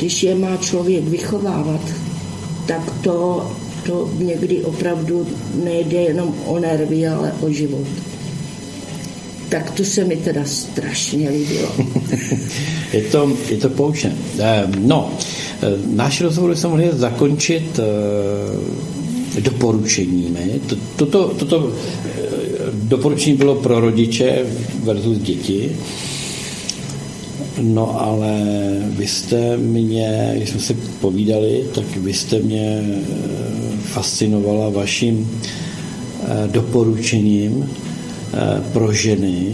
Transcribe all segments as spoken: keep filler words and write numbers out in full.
když je má člověk vychovávat, tak to, to někdy opravdu nejde jenom o nervy, ale o život. Tak to se mi teda strašně líbilo. je, to, je to poučné. No, náš rozhovor jsem mohl zakončit doporučeními. Toto, toto doporučení bylo pro rodiče versus děti. No ale vy jste mě, když jsme si povídali, tak vy jste mě fascinovala vaším doporučením pro ženy,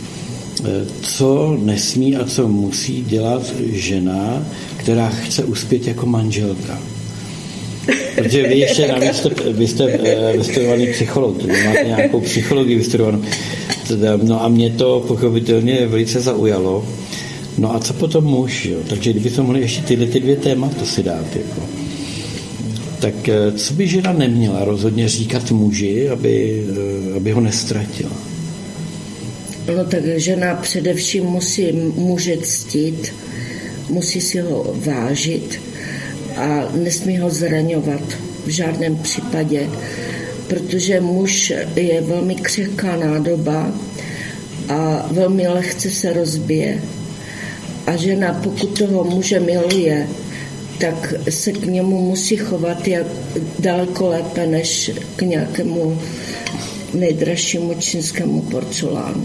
co nesmí a co musí dělat žena, která chce uspět jako manželka. Protože vy ještě navíc jste, vy jste vystudovaný psycholog, vy máte nějakou psychologii vystudovanou. No a mě to pochopitelně velice zaujalo. No a co potom muž, jo? Takže kdybychom mohli ještě tyhle ty dvě témata si dát, jako. Tak co by žena neměla rozhodně říkat muži, aby, aby ho nestratila? No tak žena především musí muže ctít, musí si ho vážit a nesmí ho zraňovat v žádném případě, protože muž je velmi křehká nádoba a velmi lehce se rozbije. A žena, pokud toho muže miluje, tak se k němu musí chovat jak daleko lépe než k nějakému nejdražšímu čínskému porcelánu.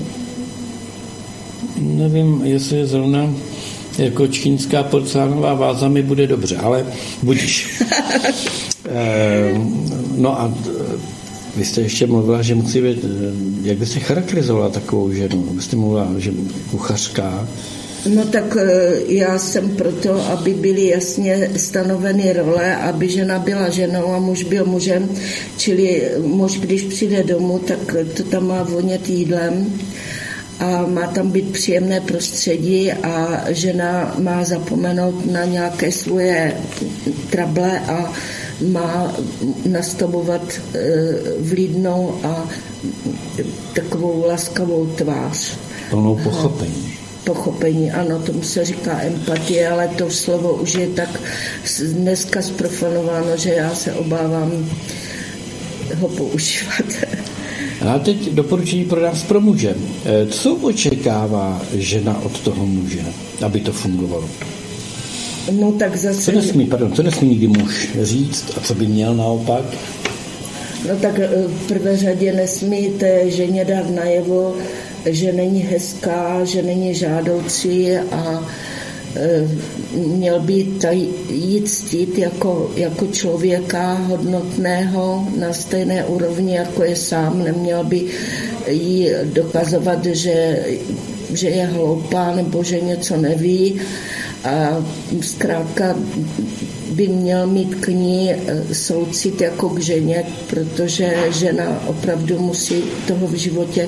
Nevím, jestli zrovna jako čínská porcelánová váza mi bude dobře, ale budíš. e, no a vy jste ještě mluvila, že musí být, jak byste charakterizovala takovou ženu? Byste mluvila, že kuchařka. No tak já jsem proto, aby byly jasně stanoveny role, aby žena byla ženou a muž byl mužem, čili muž, když přijde domů, tak to tam má vonět jídlem a má tam být příjemné prostředí a žena má zapomenout na nějaké svoje trable a má nastavovat vlídnou a takovou laskavou tvář. Plnou pochopení. Pochopení, ano, tomu se říká empatie, ale to slovo už je tak dneska zprofanováno, že já se obávám ho používat. A teď doporučení pro nás pro muže. Co očekává žena od toho muže, aby to fungovalo? No tak zase... Co nesmí, pardon, co nesmí nikdy muž říct a co by měl naopak? No tak v prvé řadě nesmí té ženě dát najevo, že není hezká, že není žádoucí a e, měl by jí ctít jako, jako člověka hodnotného na stejné úrovni, jako je sám. Neměl by jí dokazovat, že, že je hloupá nebo že něco neví. A zkrátka by měl mít k ní soucit jako k ženě, protože žena opravdu musí toho v životě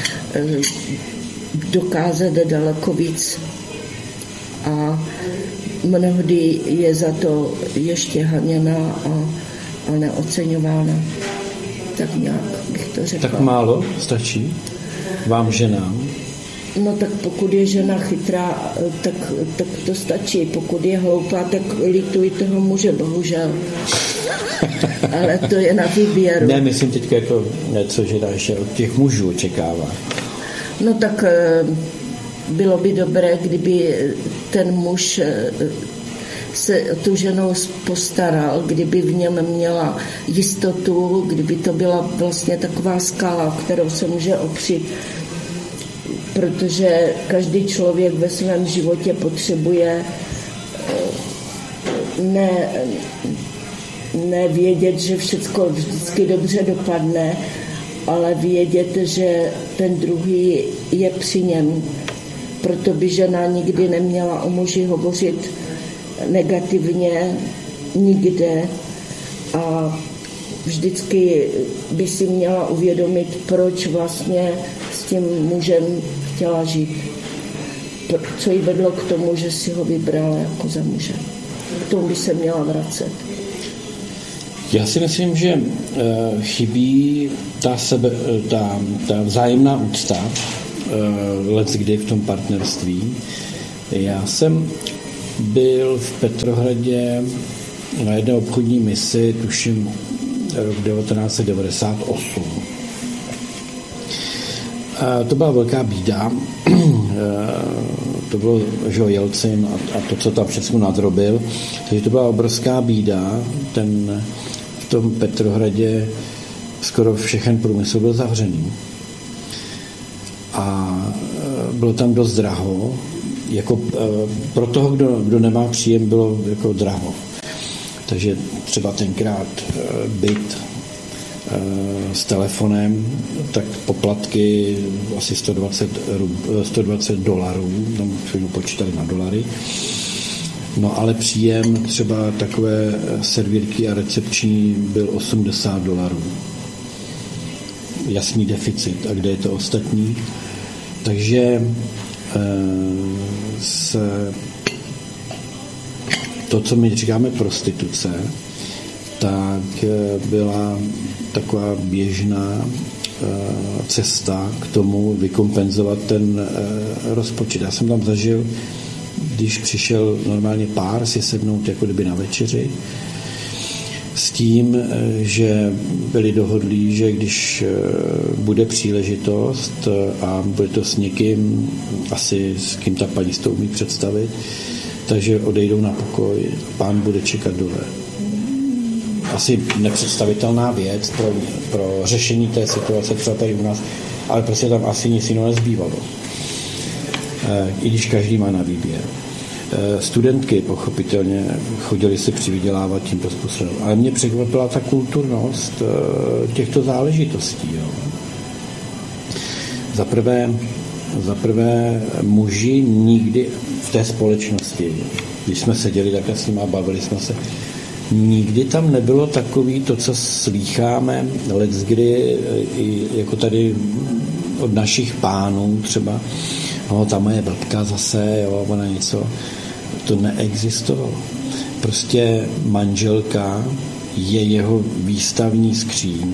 dokázat daleko víc. A mnohdy je za to ještě haněná a, a neoceňována. Tak nějak bych to řekla. Tak málo stačí vám ženám? No tak pokud je žena chytrá, tak, tak to stačí. Pokud je hloupá, tak lituj toho muže, bohužel. Ale to je na výběru. Ne, myslím teď jako, co žena ještě od těch mužů očekává. No tak bylo by dobré, kdyby ten muž se tu ženou postaral, kdyby v něm měla jistotu, kdyby to byla vlastně taková skala, kterou se může opřít, protože každý člověk ve svém životě potřebuje ne, ne vědět, že všechno vždycky dobře dopadne, ale vědět, že ten druhý je při něm. Proto by žena nikdy neměla o muži hovořit negativně, nikde, a vždycky by si měla uvědomit, proč vlastně s tím mužem chtěla žít. Co jí vedlo k tomu, že si ho vybrala jako za muže. K tomu by se měla vracet. Já si myslím, že chybí ta, sebe, ta, ta vzájemná úcta leckdy v tom partnerství. Já jsem byl v Petrohradě na jedné obchodní misi, tuším rok devatenáct set devadesát osm. A to byla velká bída. To bylo, že Jelcin a, a to, co tam všechno nadrobil. Takže to byla obrovská bída. Ten, v tom Petrohradě skoro všechen průmysl byl zavřený. A bylo tam dost draho. Jako, pro toho, kdo, kdo nemá příjem, bylo jako draho. Takže třeba tenkrát byt s telefonem, tak poplatky asi sto dvacet dolarů, tam všechno počítali na dolary. No ale příjem třeba takové servírky a recepční byl osmdesát dolarů. Jasný deficit. A kde je to ostatní? Takže se to, co my říkáme prostituce, tak byla taková běžná cesta k tomu vykompenzovat ten rozpočet. Já jsem tam zažil, když přišel normálně pár si sednout jako kdyby na večeři, s tím, že byli dohodlí, že když bude příležitost a bude to s někým, asi s kým ta paní to umí představit, takže odejdou na pokoj, pán bude čekat dole. Asi nepředstavitelná věc pro, pro řešení té situace třeba tady u nás, ale prostě tam asi nic jiného nezbývalo. I když každý má na výběr. Studentky pochopitelně chodili si přivydělávat tímto způsobem. Ale mě překvapila ta kulturnost těchto záležitostí. Jo. Za prvé, za prvé muži nikdy v té společnosti, když jsme seděli takhle s nimi a bavili jsme se, nikdy tam nebylo takový to, co slýcháme leckdy, jako tady od našich pánů třeba, no, ta moje babka zase, jo, ona něco, to neexistovalo. Prostě manželka je jeho výstavní skříň.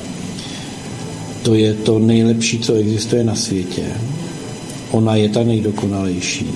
To je to nejlepší, co existuje na světě. Ona je ta nejdokonalejší.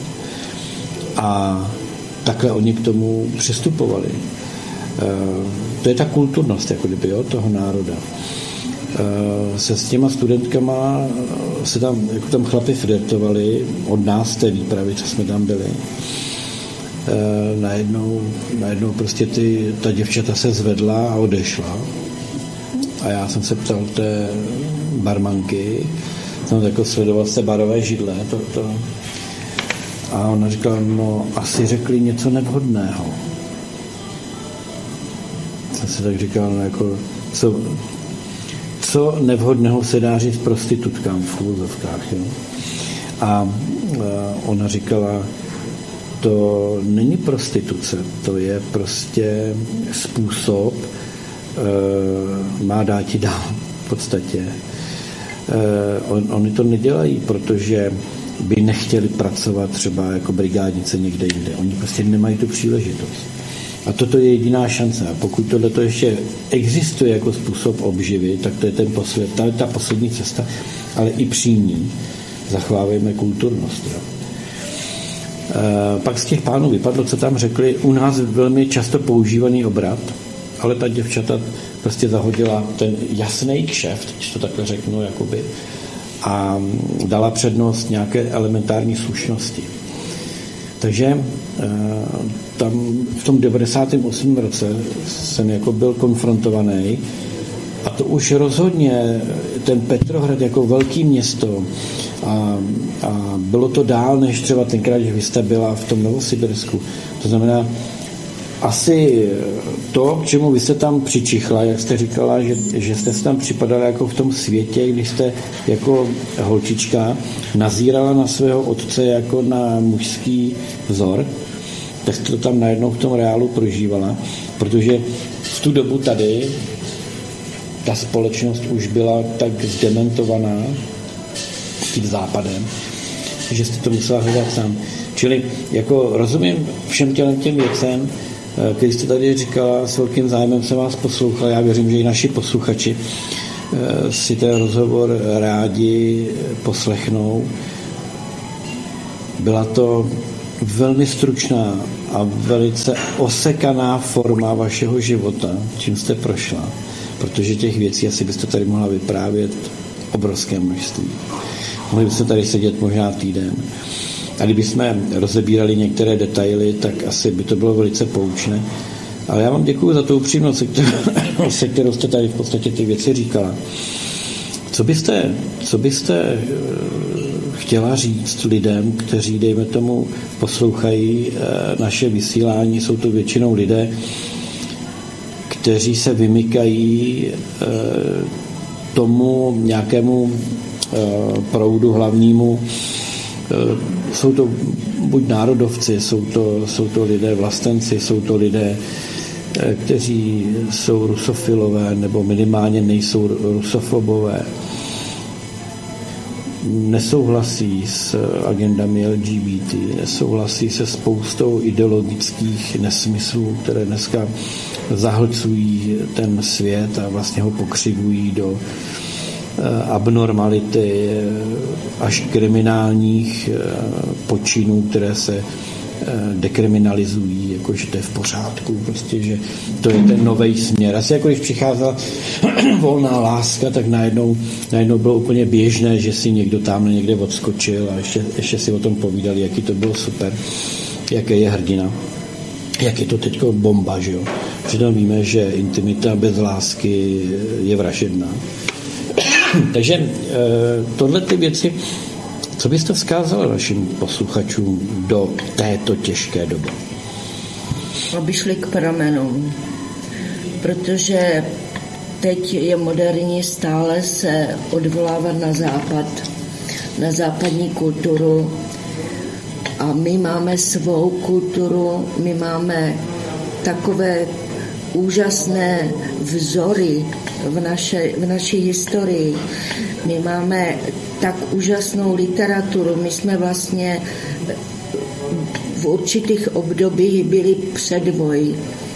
A takhle oni k tomu přistupovali. To je ta kulturnost, jako kdyby, jo, toho národa. Se s těma studentkama se tam, jako tam chlapi flirtovali od nás té výpravy, co jsme tam byli. Najednou, najednou prostě ty, ta děvčata se zvedla a odešla. A já jsem se ptal té barmanky, jsem jako sledoval se barové židle, to, to. A ona říkala, no asi řekli něco nevhodného. Já si tak říkal, no jako, co, co nevhodného se dá říct prostitutkám v úvozovkách, jo? A, a ona říkala, to není prostituce, to je prostě způsob, e, má dát ti dál v podstatě. E, on, oni to nedělají, protože by nechtěli pracovat třeba jako brigádnice někde jinde. Oni prostě nemají tu příležitost. A toto je jediná šance. A pokud tohleto ještě existuje jako způsob obživy, tak to je ten posled, ta, ta poslední cesta, ale i při ní zachovávejme kulturnost. Jo. E, pak z těch pánů vypadlo, co tam řekli, u nás velmi často používaný obrat, ale ta děvčata prostě zahodila ten jasný kšeft, když to takhle řeknu, jakoby, a dala přednost nějaké elementární slušnosti. Takže tam v tom devadesátém osmém roce jsem jako byl konfrontovaný a to už rozhodně ten Petrohrad jako velký město a, a bylo to dál, než třeba tenkrát, když vy jste byla v tom Novosibirsku. To znamená, asi to, k čemu vy jste tam přičichla, jak jste říkala, že, že jste se tam připadala jako v tom světě, když jste jako holčička nazírala na svého otce jako na mužský vzor, tak jste to tam najednou v tom reálu prožívala, protože v tu dobu tady ta společnost už byla tak zdementovaná tím západem, že jste to musela hledat sám. Čili jako rozumím všem těm těm věcem, když jste tady říkala, s velkým zájmem jsem vás poslouchal, já věřím, že i naši posluchači si ten rozhovor rádi poslechnou. Byla to velmi stručná a velice osekaná forma vašeho života, čím jste prošla, protože těch věcí asi byste tady mohla vyprávět obrovské množství. Mohli byste tady sedět možná týden. A kdybychom rozebírali některé detaily, tak asi by to bylo velice poučné. Ale já vám děkuji za tu upřímnost, se kterou, se kterou jste tady v podstatě ty věci říkala. Co byste, co byste chtěla říct lidem, kteří, dejme tomu, poslouchají naše vysílání, jsou to většinou lidé, kteří se vymykají tomu nějakému proudu hlavnímu. Jsou to buď národovci, jsou to, jsou to lidé vlastenci, jsou to lidé, kteří jsou rusofilové nebo minimálně nejsou rusofobové. Nesouhlasí s agendami L G B T, nesouhlasí se spoustou ideologických nesmyslů, které dneska zahlcují ten svět a vlastně ho pokřivují do abnormality až kriminálních počinů, které se dekriminalizují, jakože to je v pořádku, prostě, že to je ten nový směr. Asi jako když přicházela volná láska, tak najednou, najednou bylo úplně běžné, že si někdo tamhle někde odskočil a ještě, ještě si o tom povídali, jaký to bylo super, jaký je hrdina, jak je to teďko bomba, že jo. Přitom víme, že intimita bez lásky je vražedná. Takže tohle ty věci, co byste vzkázali našim posluchačům do této těžké doby? Aby šli k pramenům, protože teď je moderní stále se odvolávat na západ, na západní kulturu a my máme svou kulturu, my máme takové úžasné vzory v, naše, v naší historii. My máme tak úžasnou literaturu. My jsme vlastně v určitých obdobích byli předvoj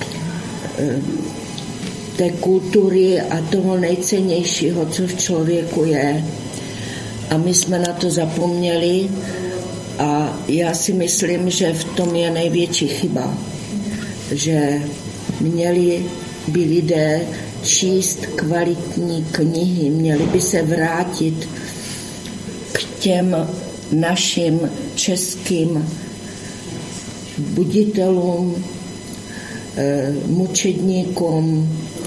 té kultury a toho nejcennějšího, co v člověku je. A my jsme na to zapomněli a já si myslím, že v tom je největší chyba, že měli by lidé číst kvalitní knihy, měli by se vrátit k těm našim českým buditelům, mučedníkům,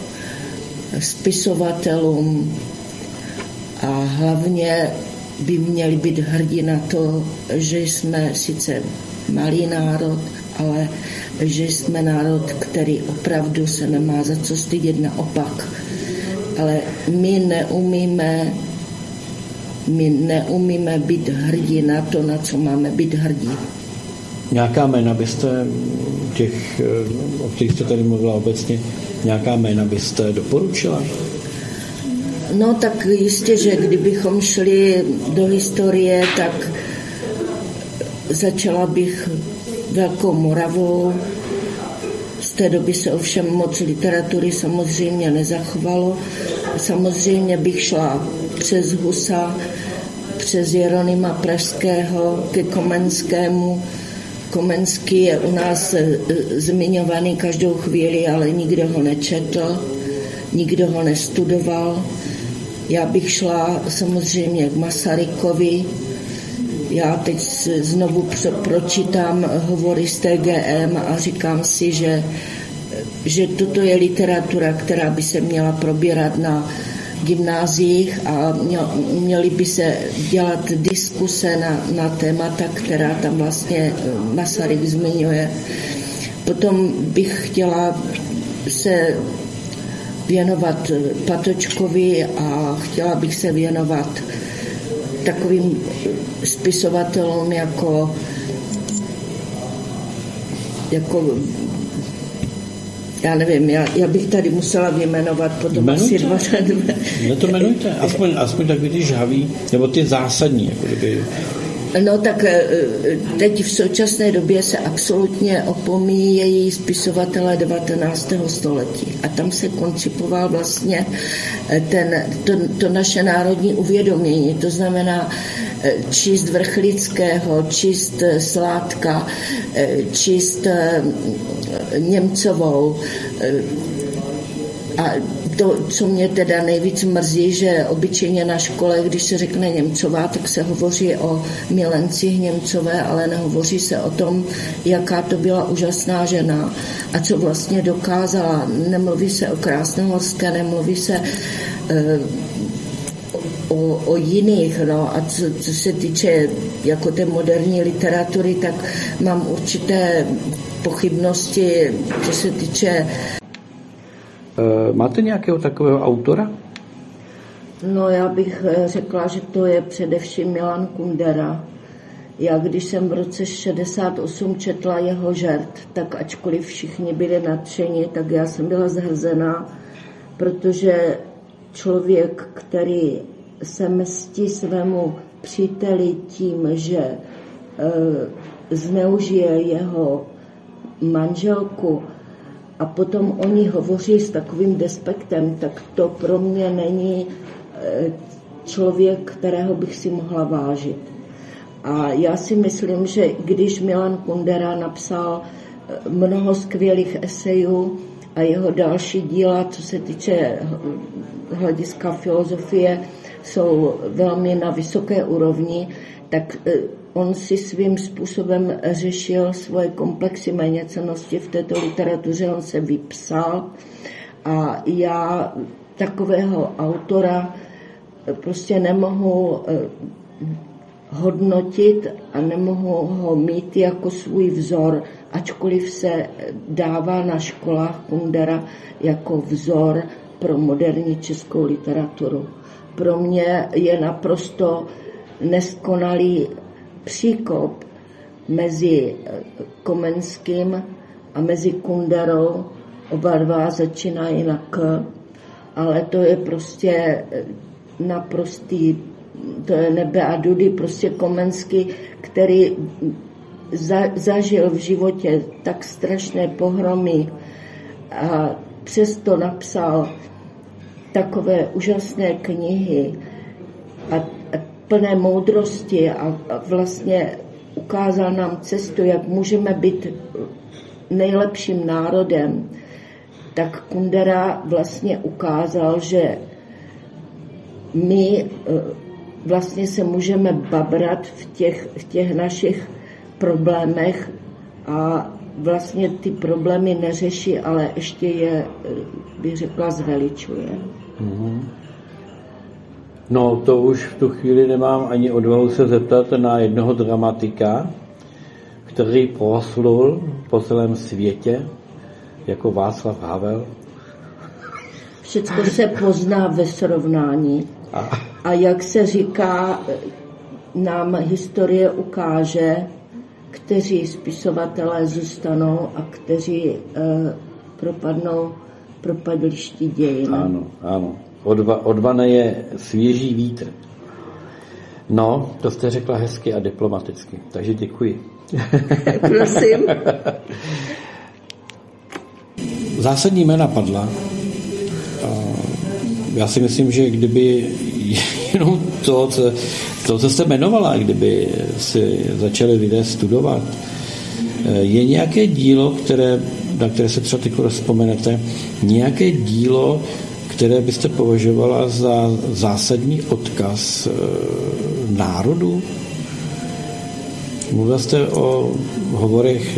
spisovatelům a hlavně by měli být hrdí na to, že jsme sice malý národ, ale že jsme národ, který opravdu se nemá za co stydět, naopak. Ale my neumíme, my neumíme být hrdí na to, na co máme být hrdí. Nějaká jména byste těch, o kterých jste tady mluvila obecně, nějaká jména byste doporučila? No tak jistě, že kdybychom šli do historie, tak začala bych Velkou Moravou. Z té doby se ovšem moc literatury samozřejmě nezachovalo. Samozřejmě bych šla přes Husa, přes Jeronýma Pražského ke Komenskému. Komenský je u nás zmiňovaný každou chvíli, ale nikdo ho nečetl, nikdo ho nestudoval. Já bych šla samozřejmě k Masarykovi. Já teď znovu pročítám hovory z T G M a říkám si, že, že toto je literatura, která by se měla probírat na gymnáziích a měly by se dělat diskuse na, na témata, která tam vlastně Masaryk zmiňuje. Potom bych chtěla se věnovat Patočkovi a chtěla bych se věnovat takovým spisovatelům jako jako já nevím, já, já bych tady musela vyjmenovat potom asi dva. Ne, to jmenujte, aspoň, aspoň tak ty žhaví, nebo ty zásadní, jako kdyby. No tak teď v současné době se absolutně opomíjejí spisovatelé devatenáctého století a tam se koncipoval vlastně ten, to, to naše národní uvědomění, to znamená číst Vrchlického, číst Sládka, číst Němcovou. A to, co mě teda nejvíc mrzí, že obyčejně na škole, když se řekne Němcová, tak se hovoří o milencích Němcové, ale nehovoří se o tom, jaká to byla úžasná žena a co vlastně dokázala. Nemluví se o Krásnohorské, nemluví se e, o, o jiných. No. A co, co se týče jako té moderní literatury, tak mám určité pochybnosti, co se týče. Máte nějakého takového autora? No, já bych řekla, že to je především Milan Kundera. Já když jsem v roce šedesát osm četla jeho Žert, tak ačkoliv všichni byli nadšeni, tak já jsem byla zhrzená, protože člověk, který se mstí svému příteli tím, že e, zneužije jeho manželku, a potom o ní hovoří s takovým despektem, tak to pro mě není člověk, kterého bych si mohla vážit. A já si myslím, že když Milan Kundera napsal mnoho skvělých esejů a jeho další díla, co se týče hlediska filozofie, jsou velmi na vysoké úrovni, tak on si svým způsobem řešil svoje komplexy méněcennosti v této literatuře, on se vypsal a já takového autora prostě nemohu hodnotit a nemohu ho mít jako svůj vzor, ačkoliv se dává na školách Kundera jako vzor pro moderní českou literaturu. Pro mě je naprosto neskonalý příkop mezi Komenským a mezi Kunderou. Oba dva začínají na K, ale to je prostě naprostý, to je nebe a dudy, prostě Komenský, který za, zažil v životě tak strašné pohromy a přesto napsal takové úžasné knihy a, a plné moudrosti a, a vlastně ukázal nám cestu, jak můžeme být nejlepším národem, tak Kundera vlastně ukázal, že my vlastně se můžeme babrat v těch, v těch našich problémech a vlastně ty problémy neřeší, ale ještě je, bych řekla, zveličuje. Mm-hmm. No, to už v tu chvíli nemám ani odvahu se zeptat na jednoho dramatika, který proslul po celém světě jako Václav Havel. Všecko se pozná ve srovnání. A, a jak se říká, nám historie ukáže, kteří spisovatelé zůstanou a kteří eh, propadnou propadliští dějin. Ano, ano. Odva, odvane je svěží vítr. No, to jste řekla hezky a diplomaticky, takže děkuji. Prosím. Zásadní jména padla. Já si myslím, že kdyby jenom to, co, to, co jste jmenovala, kdyby si začali lidé studovat, je nějaké dílo, které, na které se třeba teď vzpomenete, nějaké dílo, které byste považovala za zásadní odkaz národu? Mluvil jste o hovorech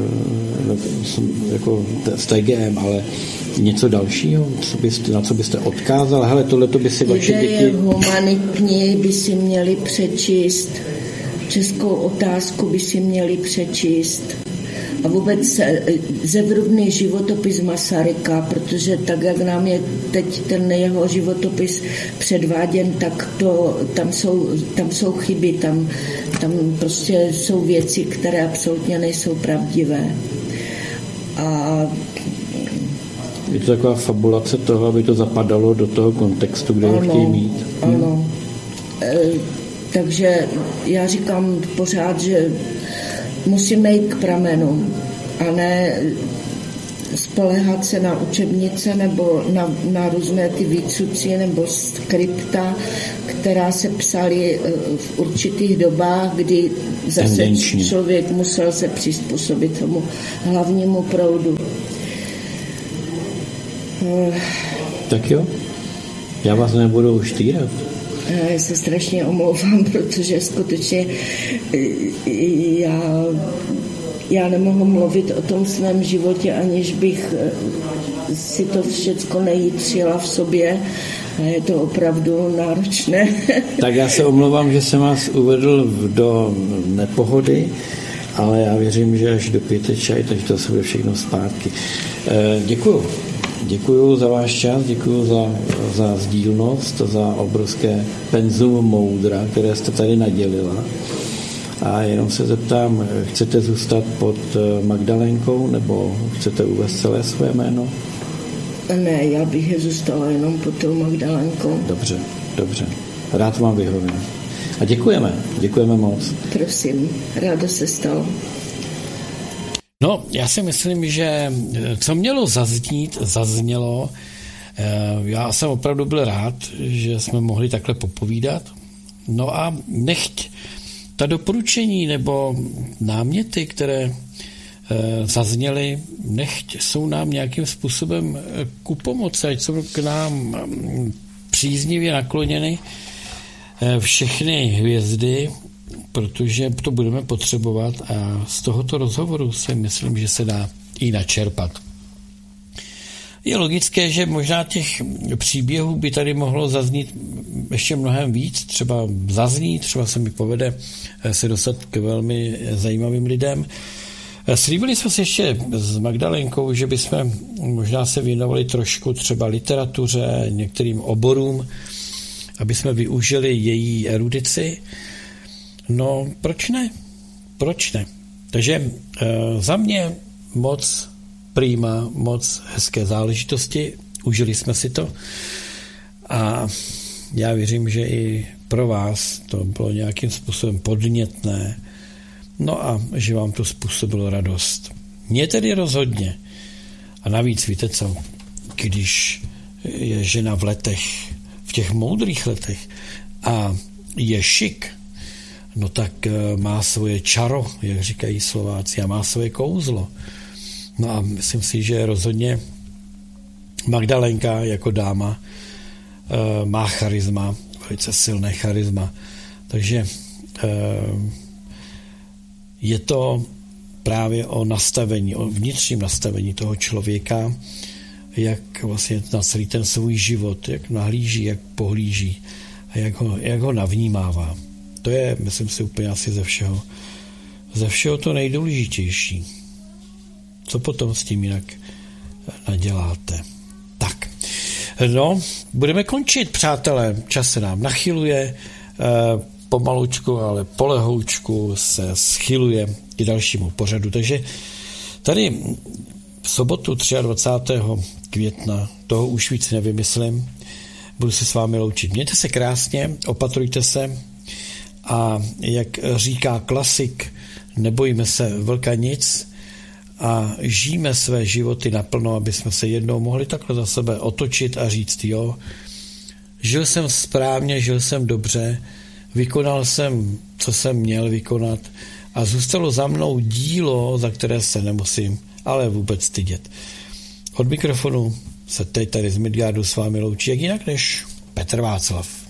jako z T G M, ale něco dalšího, co byste, na co byste odkázal? Hele, tohleto by si vaše děti... Ideje humanitní by si měli přečíst, českou otázku by si měli přečíst a vůbec zevrubný životopis Masaryka, protože tak, jak nám je teď ten jeho životopis předváděn, tak to, tam, jsou, tam jsou chyby, tam, tam prostě jsou věci, které absolutně nejsou pravdivé. A je to taková fabulace toho, aby to zapadalo do toho kontextu, kde ano, ho chtějí mít. Ano. Hmm. E, takže já říkám pořád, že musíme jít k pramenu a ne spoléhat se na učebnice nebo na, na různé ty výcuci nebo skripta, která se psaly v určitých dobách, kdy zase tendenčně člověk musel se přizpůsobit tomu hlavnímu proudu. Tak jo, já vás nebudu už týrat. Já se strašně omlouvám, protože skutečně já, já nemohu mluvit o tom svém životě, aniž bych si to všecko nejítřila v sobě. A je to opravdu náročné. Tak já se omlouvám, že jsem vás uvedl do nepohody, ale já věřím, že až do pěte čaj, takže to se bude všechno zpátky. Děkuju. Děkuju za váš čas, děkuju za, za sdílnost, za obrovské penzum moudra, které jste tady nadělila. A jenom se zeptám, chcete zůstat pod Magdalénkou, nebo chcete uvést celé své jméno? Ne, já bych je zůstala jenom pod tou Magdalénkou. Dobře, dobře. Rád vám vyhovím. A děkujeme, děkujeme moc. Prosím, ráda se stalo. No, já si myslím, že co mělo zaznít, zaznělo. Já jsem opravdu byl rád, že jsme mohli takhle popovídat. No a nechť ta doporučení nebo náměty, které zazněly, nechť jsou nám nějakým způsobem ku pomoci, ať jsou k nám příznivě nakloněny všechny hvězdy, protože to budeme potřebovat a z tohoto rozhovoru si myslím, že se dá i načerpat. Je logické, že možná těch příběhů by tady mohlo zaznít ještě mnohem víc, třeba zaznít, třeba se mi povede se dostat k velmi zajímavým lidem. Slíbili jsme si ještě s Magdalénkou, že bychom možná se věnovali trošku třeba literatuře, některým oborům, aby jsme využili její erudici. No, proč ne? Proč ne? Takže e, za mě moc prima, moc hezké záležitosti, užili jsme si to a já věřím, že i pro vás to bylo nějakým způsobem podnětné, no a že vám to způsobilo radost. Mně tedy rozhodně. A navíc víte co, když je žena v letech, v těch moudrých letech a je šik, no tak má svoje čaro, jak říkají Slováci, a má svoje kouzlo. No a myslím si, že rozhodně Magdalénka jako dáma má charisma, velice silné charisma. Takže je to právě o nastavení, o vnitřním nastavení toho člověka, jak vlastně na celý ten svůj život, jak nahlíží, jak pohlíží a jak ho, jak ho navnímává. To je, myslím si, úplně asi ze všeho, ze všeho to nejdůležitější. Co potom s tím jinak naděláte? Tak, no, budeme končit, přátelé. Čas se nám nachyluje, pomalučku, ale polehoučku se schyluje k dalšímu pořadu. Takže tady v sobotu dvacátého třetího května, toho už víc nevymyslím, budu se s vámi loučit. Mějte se krásně, opatrujte se a jak říká klasik, nebojíme se vlka nic a žijeme své životy naplno, aby jsme se jednou mohli takhle za sebe otočit a říct, jo, žil jsem správně, žil jsem dobře, vykonal jsem, co jsem měl vykonat a zůstalo za mnou dílo, za které se nemusím ale vůbec stydět. Od mikrofonu se teď tady z Midgardu s vámi loučí, jak jinak než Petr Václav.